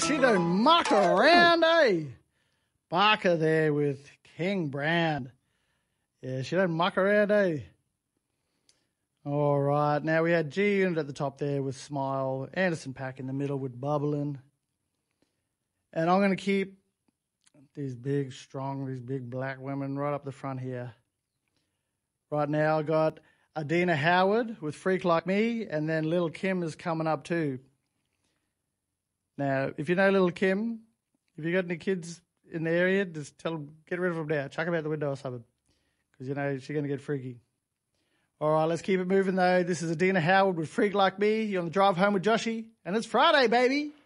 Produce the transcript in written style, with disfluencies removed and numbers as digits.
She don't muck around, eh? Barker there with King Brand. Yeah, she don't muck around, eh? All right, now we had G Unit at the top there with Smile, Anderson .Paak in the middle with Bubbling. And I'm going to keep these big, strong, these big black women right up the front here. Right now I got Adina Howard with Freak Like Me, and then Lil' Kim is coming up too. Now, if you know Lil' Kim, if you got any kids in the area, just tell them, get rid of them now. Chuck them out the window or something, because, you know, she's going to get freaky. All right, let's keep it moving, though. This is Adina Howard with Freak Like Me. You're on the drive home with Joshy, and it's Friday, baby.